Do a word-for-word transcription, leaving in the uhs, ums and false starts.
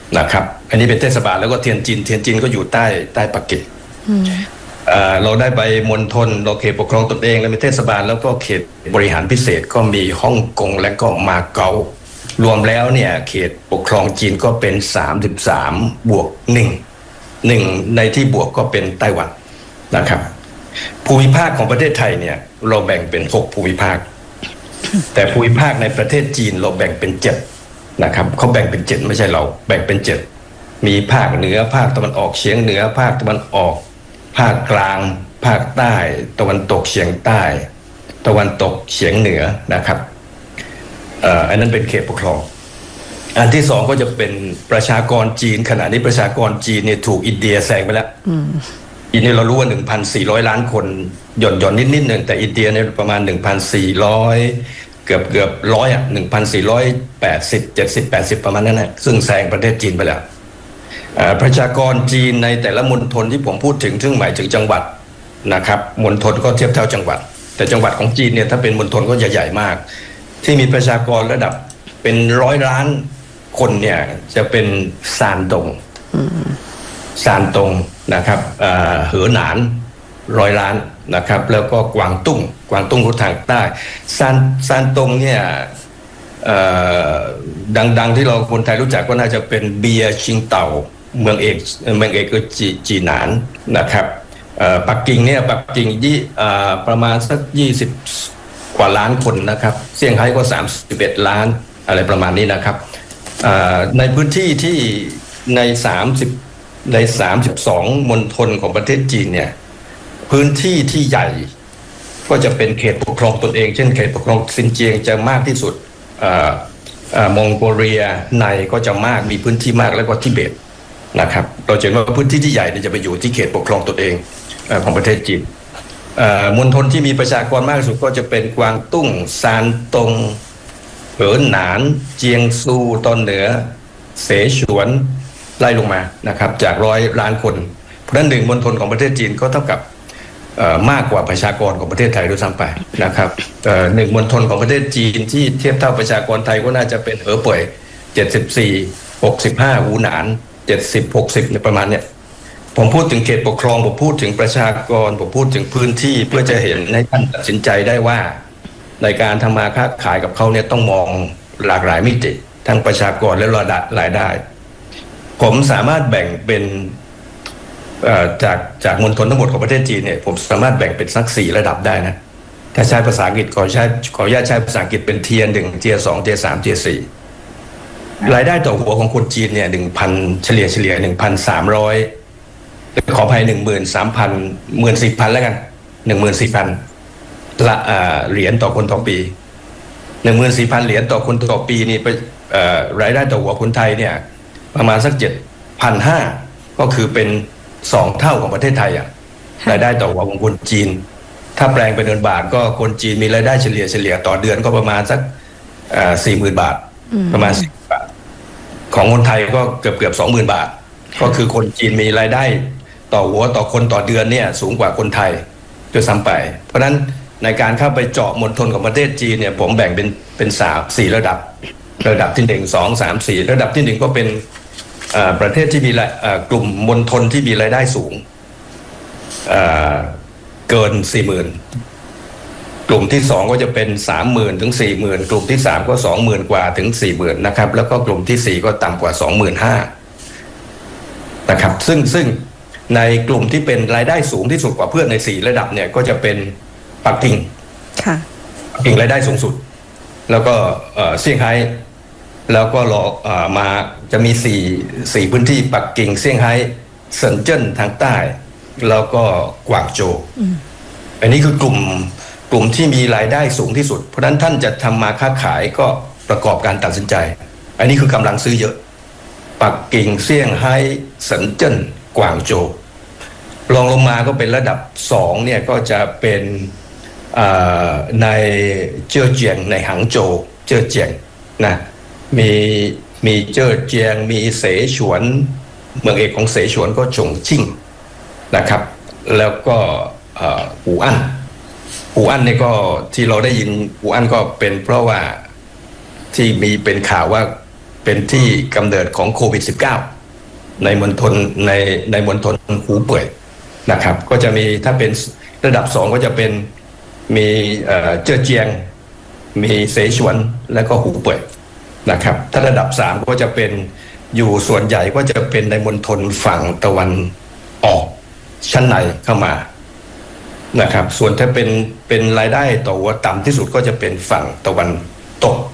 นะครับอันนี้เป็นเทศบาลแล้วก็เทียนจินเทียนจินก็อยู่ใต้ใต้ปักกิ่งเราได้ไปมณฑลเราเขตปกครองตนเองแล้วมีเทศบาลแล้วก็เขตบริหารพิเศษก็มีฮ่องกงและก็มาเก๊ารวมแล้วเนี่ยเขตปกครองจีนก็เป็นสามสิบสามบวกหนึ่ง หนึ่งในที่บวกก็เป็นไต้หวันนะครับภูมิภาคของประเทศไทยเนี่ยเราแบ่งเป็นหกภูมิภาคแต่ภูมิภาคในประเทศจีนเราแบ่งเป็นเจ็ดนะครับเขาแบ่งเป็นเจ็ดไม่ใช่เราแบ่งเป็นเจ็ดมีภาคเหนือภาคตะวันออกเฉียงเหนือภาคตะวันออกภาคกลางภาคใต้ตะวันตกเฉียงใต้ตะวันตกเฉียงเหนือนะครับเอ่ออันนั้นเป็นเขตปกครองอันที่สองก็จะเป็นประชากรจีนขณะนี้ประชากรจีนเนี่ยถูกอินเดียแซงไปแล้วอินเดียเรารู้ว่า หนึ่งพันสี่ร้อย ล้านคนหย่อนหย่อนนิดนิดหนึ่งแต่อินเดียเนี่ยประมาณ หนึ่งพันสี่ร้อย เกือบเกือบร้อยอ่ะ หนึ่งพันสี่ร้อยแปดสิบ เจ็ดสิบ แปดสิบประมาณนั้นนะซึ่งแซงประเทศจีนไปแล้วประชากรจีนในแต่ละมณฑลที่ผมพูดถึงซึ่งหมายถึงจังหวัดนะครับมณฑลก็เทียบเท่าจังหวัดแต่จังหวัดของจีนเนี่ยถ้าเป็นมณฑลก็ใหญ่ๆมากที่มีประชากรระดับเป็นร้อยล้านคนเนี่ยจะเป็นซานตงซานตงนะครับเหอหนานร้อยล้านนะครับแล้วก็กวางตุ้งกวางตุ้งทางใต้ซานซานตงเนี่ยดังๆที่เราคนไทยรู้จักก็น่าจะเป็นเบียร์ชิงเต่าเมืองเอกเมืองเอกก็จีจีหนานนะครับปักกิ่งเนี่ยปักกิ่งยี่ประมาณสักยี่สิบกว่าล้านคนนะครับเซี่ยงไฮ้ก็สามสิบเอ็ดล้านอะไรประมาณนี้นะครับในพื้นที่ที่ในสามสิบในสามสิบสองมณฑลของประเทศจีนเนี่ยพื้นที่ที่ใหญ่ก็จะเป็นเขตปกครองตนเองเช่นเขตปกครองซินเจียงจะมากที่สุดมองโกเลียในก็จะมากมีพื้นที่มากแล้วก็ทิเบตนะครับเราเห็นว่าพื้นที่ที่ใหญ่จะไปอยู่ที่เขตปกครองตนเองของประเทศจีนมณฑลที่มีประชากรมากที่สุดก็จะเป็นกวางตุ้งซานตงเหอหนานเจียงซูตอนเหนือเสฉวนไล่ลงมานะครับจากร้อยล้านคนเพราะฉะนั้นหนึ่งมณฑลของประเทศจีนก็เท่ากับมากกว่าประชากรของประเทศไทยด้วยซ้ำไปนะครับหนึ่งมณฑลของประเทศจีนที่เทียบเท่าประชากรไทยก็น่าจะเป็นเหอป่วยเจ็ดสิบสี่ หกสิบห้าหูหนานเจ็ดสิบ หกสิบในประมาณเนี้ยผมพูดถึงเขตปกครองผมพูดถึงประชากรผมพูดถึงพื้นที่เพื่อจะเห็นให้ท่านตัดสินใจได้ว่าในการทำมาค้าขายกับเขาเนี่ยต้องมองหลากหลายมิติทั้งประชากรและรายได้ผมสามารถแบ่งเป็นจากจากมณฑลทั้งหมดของประเทศจีนเนี่ยผมสามารถแบ่งเป็นสักสี่ระดับได้นะถ้าใช้ภาษาอังกฤษขอใช้ขออนุญาตใช้ภาษาอังกฤษเป็นเทียร์หนึ่งเทียร์สองเทียร์สามเทียร์สี่รายได้ต่อหัวของคนจีนเนี่ยหนึ่งพันเฉลี่ยเฉลี่ยหนึ่งพันสามร้อยขออภัยหนึ่งหมื่นสามพันหมื่นสี่พันแล้วกันหนึ่งหมื่นสี่พันละเหรียญต่อคนต่อปีหนึ่งหมื่นสี่พันเหรียญต่อคนต่อปีนี่รายได้ต่อหัวคนไทยเนี่ยประมาณสักเจ็ดพันห้าก็คือเป็นสองเท่าของประเทศไทยอ่ะรายได้ต่อหัวของคนจีนถ้าแปลงเป็นเงินบาทก็คนจีนมีรายได้เฉลี่ยเฉลี่ยต่อเดือนก็ประมาณสักสี่หมื่นบาทประมาณสี่บาทของคนไทยก็เกือบเกือบสองหมื่นบาทก็คือคนจีนมีรายได้ต่อหัวต่อคนต่อเดือนเนี่ยสูงกว่าคนไทยด้วยซ้ำไปเพราะฉะนั้นในการเข้าไปเจาะมณฑลของประเทศจีนเนี่ยผมแบ่งเป็นเป็นสามสี่ระดับระดับที่หนึ่งสองสามสี่ระดับที่หนึ่งก็เป็นประเทศที่มีกลุ่มมณฑลที่มีรายได้สูงเกินสี่หมื่นกลุ่มที่สองก็จะเป็นสามหมื่นถึงสี่หมื่นกลุ่มที่สามก็สองหมื่นกว่าถึงสี่หมื่นนะครับแล้วก็กลุ่มที่สี่ก็ต่ำกว่าสองหมื่นห้านะครับซึ่งซึ่งในกลุ่มที่เป็นรายได้สูงที่สุดกว่าเพื่อนในสี่ระดับเนี่ยก็จะเป็นปักกิ่งปักกิ่งรายได้สูงสุดแล้วก็เซี่ยงไฮ้แล้วก็รอมาจะมีสี่สี่พื้นที่ปักกิ่งเซี่ยงไฮ้เซินเจิ้นทางใต้แล้วก็กวางโจวอันนี้คือกลุ่มกลุ่มที่มีรายได้สูงที่สุดเพราะฉะนั้นท่านจะทำมาค้าขายก็ประกอบการตัดสินใจอันนี้คือกำลังซื้อเยอะปักกิ่งเซี่ยงไฮ้เซินเจิ้นกวางโจวรองลงมาก็เป็นระดับสองเนี่ยก็จะเป็นในเจิ้อเจียงในหางโจวเจิ้อเจียงนะมีมีเจิ้อเจียงมีเสฉวนเมืองเอกของเสฉวนก็ฉงชิ่งนะครับแล้วก็หูอั้นหูอั้นนี่ก็ที่เราได้ยินหูอั้นก็เป็นเพราะว่าที่มีเป็นข่าวว่าเป็นที่กำเนิดของโควิด สิบเก้า ในมณฑลในในมณฑลหูเป่ยนะครับก็จะมีถ้าเป็นระดับสองก็จะเป็นมีเอ่อเจ้อเจียงมีเสฉวนและก็หูเป่ยนะครับถ้าระดับสามก็จะเป็นอยู่ส่วนใหญ่ก็จะเป็นในมณฑลฝั่งตะวันออกชั้นในเข้ามานะครับส่วนถ้าเป็นเป็นรายได้ต่อหัวต่ำที่สุดก็จะเป็นฝั่งตะวันตก